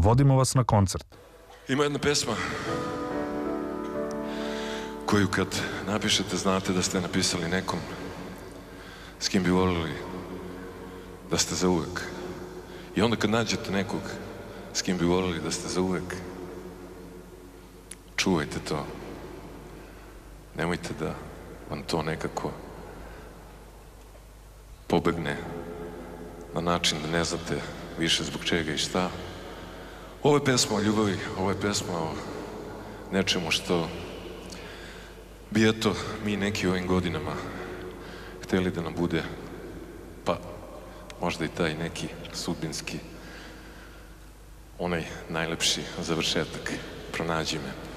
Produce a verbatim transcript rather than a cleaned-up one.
Vodimo vas na koncert. Ima jedna pesma koju kad napišete znate da ste napisali nekom s kim bi volili da ste za uvek. I onda kad nađete nekog s kim bi volili da ste za uvek, čuvajte to. Nemojte da vam to nekako pobegne na način da ne znate više zbog čega i šta. Ovo je pesma o ljubavi, ovo je pesma o nečemu što bi eto mi neki u ovim godinama hteli da nam bude, pa možda i taj neki sudbinski, onaj najlepši završetak. Pronađi me.